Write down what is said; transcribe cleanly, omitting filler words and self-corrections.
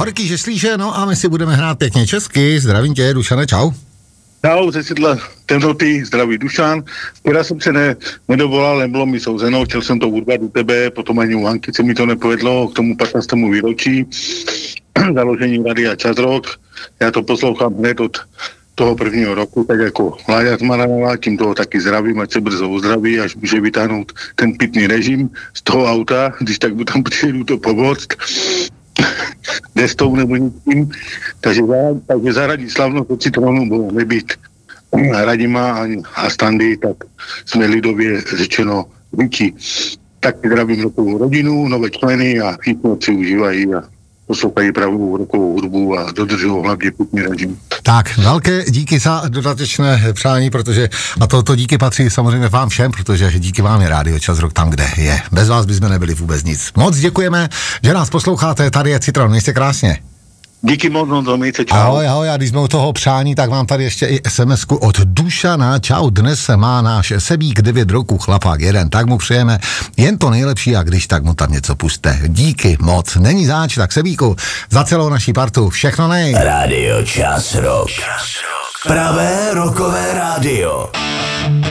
Horký žeslíže, no a my si budeme hrát pěkně česky. Zdravím tě, Dušane, čau. Čau, ze sídla temnoty, zdraví Dušan. Včera jsem se nedovolal, nebylo mi souzeno, chtěl jsem to urvat u tebe, potom ani u Hanky se mi to nepovedlo, k tomu 15. výročí založení Rádia Čas Rock. Já to poslouchám hned od toho prvního roku, tak jako Láďa Zmaranová, tím toho taky zdravím, ať se brzo uzdraví, až může vytáhnout ten pitný režim z toho auta, když tak mu tam přijedu to pomoct. Destou nebo ničím. Takže zaradit slavnost od Citronu bylo nebýt Radima a Standy, tak jsme lidově řečeno víti. Tak zdravím rokovou rodinu, nové členy a všichni si užívají a poslouchají pravou rokovou hudbu a dodržují hlavně pitný režim. Tak, velké díky za dodatečné přání, protože, a to díky patří samozřejmě vám všem, protože díky vám je Rádio Čas Rock tam, kde je. Bez vás bychom nebyli vůbec nic. Moc děkujeme, že nás posloucháte, tady je Citron, mějte krásně. Díky moc, no, mějte, čau. Ahoj, a když jsme u toho přání, tak mám tady ještě i SMS-ku od Dušana. Čau, dnes se má náš Sebík 9 roků, chlapák 1, tak mu přejeme jen to nejlepší a když tak mu tam něco puste. Díky moc, není záč, tak Sebíku, za celou naší partu, všechno nej. Rádio Čas Rock. Pravé rockové rádio.